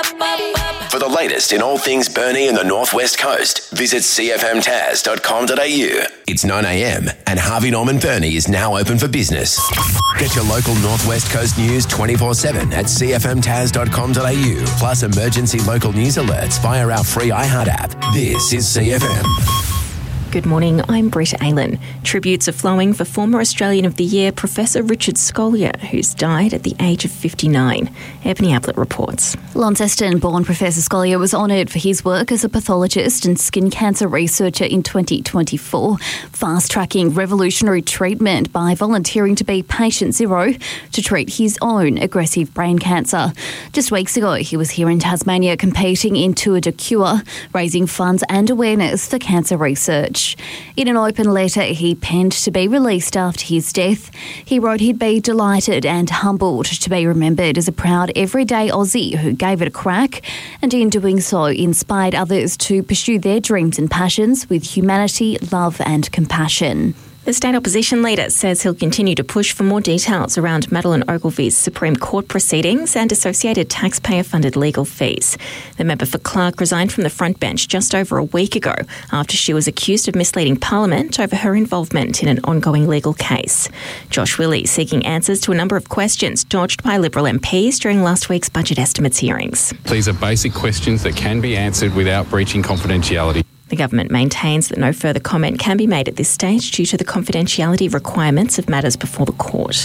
For the latest in all things Burnie and the Northwest Coast, visit cfmtaz.com.au. It's 9 a.m. and Harvey Norman Burnie is now open for business. Get your local Northwest Coast news 24/7 at cfmtaz.com.au. Plus emergency local news alerts via our free iHeart app. This is CFM. Good morning, I'm Britt Aylan. Tributes are flowing for former Australian of the Year Professor Richard Scolyer, who's died at the age of 59. Ebony Ablett reports. Launceston-born Professor Scolyer was honoured for his work as a pathologist and skin cancer researcher in 2024, fast-tracking revolutionary treatment by volunteering to be patient zero to treat his own aggressive brain cancer. Just weeks ago, he was here in Tasmania competing in Tour de Cure, raising funds and awareness for cancer research. In an open letter he penned to be released after his death, he wrote he'd be delighted and humbled to be remembered as a proud everyday Aussie who gave it a crack and in doing so inspired others to pursue their dreams and passions with humanity, love and compassion. The state opposition leader says he'll continue to push for more details around Madeleine Ogilvy's Supreme Court proceedings and associated taxpayer-funded legal fees. The member for Clark resigned from the front bench just over a week ago after she was accused of misleading Parliament over her involvement in an ongoing legal case. Josh Willey seeking answers to a number of questions dodged by Liberal MPs during last week's budget estimates hearings. These are basic questions that can be answered without breaching confidentiality. The government maintains that no further comment can be made at this stage due to the confidentiality requirements of matters before the court.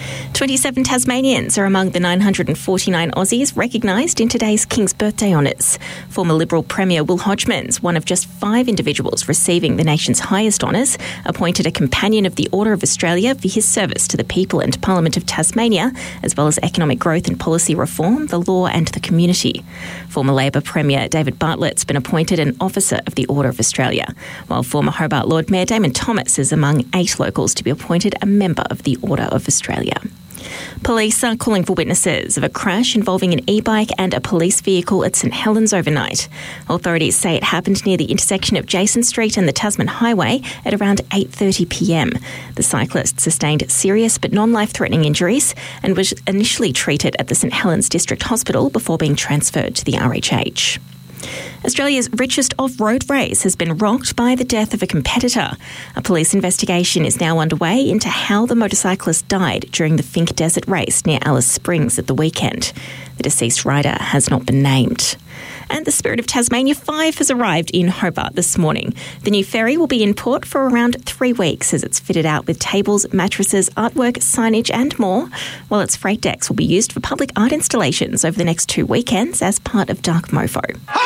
27 Tasmanians are among the 949 Aussies recognised in today's King's Birthday honours. Former Liberal Premier Will Hodgmans, one of just 5 individuals receiving the nation's highest honours, appointed a Companion of the Order of Australia for his service to the people and Parliament of Tasmania, as well as economic growth and policy reform, the law and the community. Former Labor Premier David Bartlett's been appointed an Officer of the Order of Australia, while former Hobart Lord Mayor Damon Thomas is among 8 locals to be appointed a member of the Order of Australia. Police are calling for witnesses of a crash involving an e-bike and a police vehicle at St Helens overnight. Authorities say it happened near the intersection of Jason Street and the Tasman Highway at around 8:30 p.m. The cyclist sustained serious but non-life-threatening injuries and was initially treated at the St Helens District Hospital before being transferred to the RHH. Australia's richest off-road race has been rocked by the death of a competitor. A police investigation is now underway into how the motorcyclist died during the Finke Desert race near Alice Springs at the weekend. The deceased rider has not been named. And the Spirit of Tasmania 5 has arrived in Hobart this morning. The new ferry will be in port for around 3 weeks as it's fitted out with tables, mattresses, artwork, signage and more, while its freight decks will be used for public art installations over the next 2 weekends as part of Dark Mofo.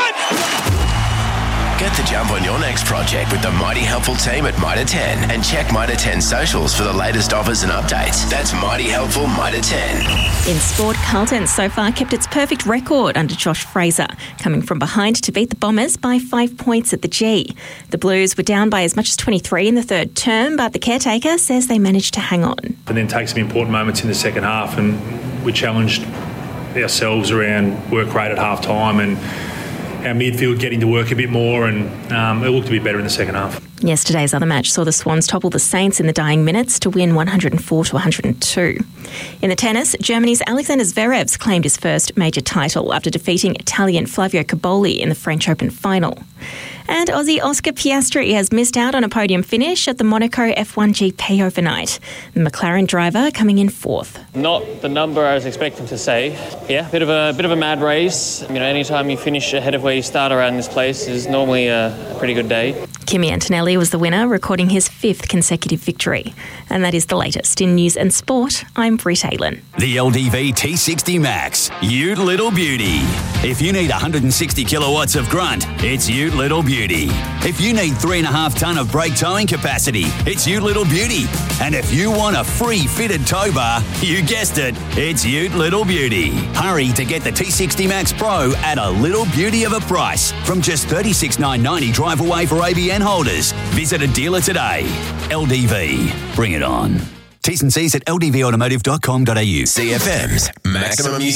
Get the jump on your next project with the Mighty Helpful team at Mitre 10 and check Mitre 10 socials for the latest offers and updates. That's Mighty Helpful Mitre 10. In sport, Carlton so far kept its perfect record under Josh Fraser, coming from behind to beat the Bombers by 5 points at the G. The Blues were down by as much as 23 in the third term, but the caretaker says they managed to hang on. And then take some important moments in the second half, and we challenged ourselves around work rate at half time and our midfield getting to work a bit more, and it looked a bit better in the second half. Yesterday's other match saw the Swans topple the Saints in the dying minutes to win 104-102. In the tennis, Germany's Alexander Zverev's claimed his first major title after defeating Italian Flavio Cobolli in the French Open final. And Aussie Oscar Piastri has missed out on a podium finish at the Monaco F1 GP overnight. The McLaren driver coming in 4th. Not the number I was expecting to say. Yeah, bit of a mad race. You know, anytime you finish ahead of where you start around this place is normally a pretty good day. Kimi Antonelli was the winner, recording his 5th consecutive victory. And that is the latest in news and sport. I'm Britt Aylan. The LDV T60 Max, Ute Little Beauty. If you need 160 kilowatts of grunt, it's Ute Little Beauty. If you need 3.5 tonne of brake towing capacity, it's Ute Little Beauty. And if you want a free fitted tow bar, you guessed it, it's Ute Little Beauty. Hurry to get the T60 Max Pro at a little beauty of a price from just $36,990 drive away for ABN holders. Visit a dealer today. LDV, bring it on. T's and C's at ldvautomotive.com.au. CFM's Maximum